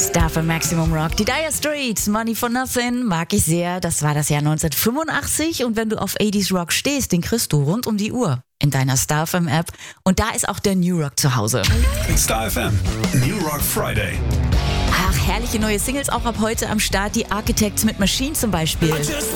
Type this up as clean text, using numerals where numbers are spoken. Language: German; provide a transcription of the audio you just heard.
Star für Maximum Rock. Die Dire Straits, Money for Nothing, mag ich sehr. Das war das Jahr 1985 und wenn du auf 80s Rock stehst, den kriegst du rund um die Uhr in deiner Star FM App und da ist auch der New Rock zu Hause. Star FM, New Rock Friday. Ach, herrliche neue Singles auch ab heute am Start. Die Architects mit Machine zum Beispiel.